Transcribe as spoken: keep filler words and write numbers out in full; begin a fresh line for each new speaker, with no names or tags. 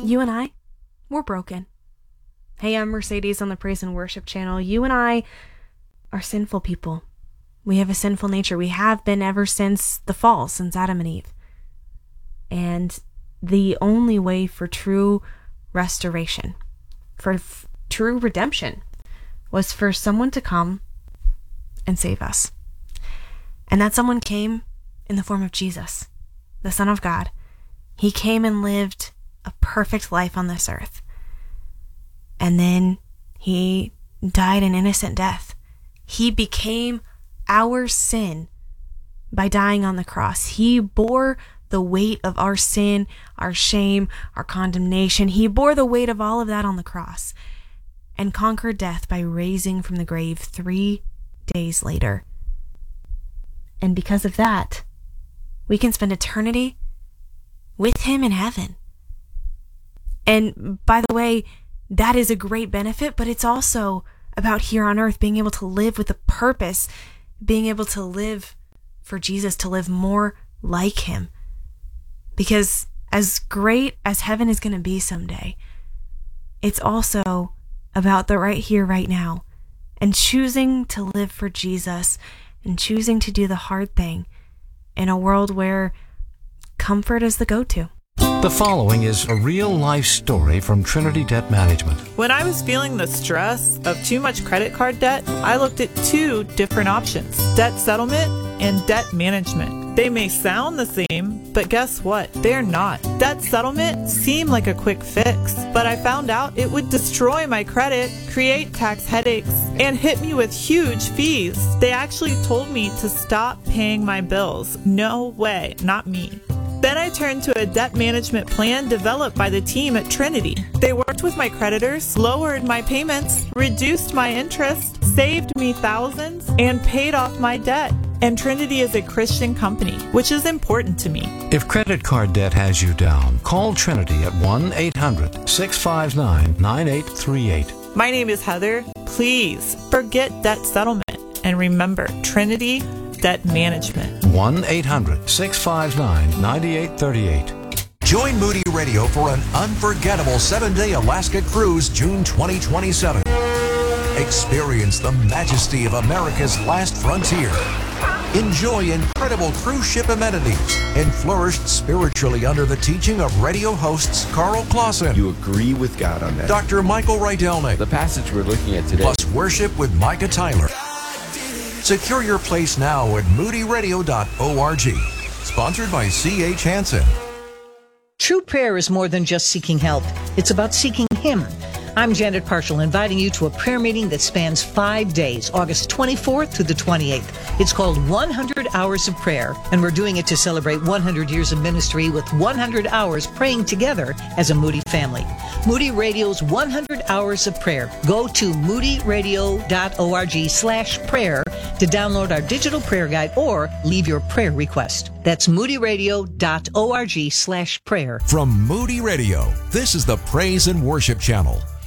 you and I, we're broken. Hey, I'm Mercedes on the Praise and Worship channel. You and I are sinful people. We have a sinful nature. We have been ever since the fall, since Adam and Eve. And the only way for true restoration, for f- true redemption, was for someone to come and save us. And that someone came in the form of Jesus, the Son of God. He came and lived a perfect life on this earth. And then he died an innocent death. He became our sin by dying on the cross. He bore the weight of our sin, our shame, our condemnation. He bore the weight of all of that on the cross and conquered death by raising from the grave three days later. And because of that, we can spend eternity with him in heaven. And by the way, that is a great benefit, but it's also about here on earth being able to live with a purpose, being able to live for Jesus, to live more like him. Because as great as heaven is going to be someday, it's also about the right here, right now, and choosing to live for Jesus and choosing to do the hard thing in a world where comfort is the go-to.
The following is a real-life story from Trinity Debt Management.
When I was feeling the stress of too much credit card debt, I looked at two different options: debt settlement and debt management. They may sound the same, but guess what? They're not. Debt settlement seemed like a quick fix, but I found out it would destroy my credit, create tax headaches, and hit me with huge fees. They actually told me to stop paying my bills. No way, not me. Then I turned to a debt management plan developed by the team at Trinity. They worked with my creditors, lowered my payments, reduced my interest, saved me thousands, and paid off my debt. And Trinity is a Christian company, which is important to me.
If credit card debt has you down, call Trinity at one eight hundred, six five nine, nine eight three eight.
My name is Heather. Please forget debt settlement and remember Trinity Debt Management.
one eight hundred, six five nine, nine eight three eight.
Join Moody Radio for an unforgettable seven-day Alaska cruise June twenty twenty-seven. Experience the majesty of America's last frontier. Enjoy incredible cruise ship amenities and flourish spiritually under the teaching of radio hosts Carl Clausen.
You agree with God on that.
Doctor Michael Rydelnik.
The passage we're looking at today.
Plus worship with Micah Tyler. Secure your place now at moody radio dot org. Sponsored by C H Hansen.
True prayer is more than just seeking help. It's about seeking Him. I'm Janet Parshall, inviting you to a prayer meeting that spans five days, August twenty-fourth to the twenty-eighth. It's called one hundred Hours of Prayer, and we're doing it to celebrate one hundred years of ministry with one hundred hours praying together as a Moody family. Moody Radio's one hundred Hours of Prayer. Go to moody radio dot org slash prayer to download our digital prayer guide or leave your prayer request. That's moody radio dot org slash prayer.
From Moody Radio, this is the Praise and Worship Channel.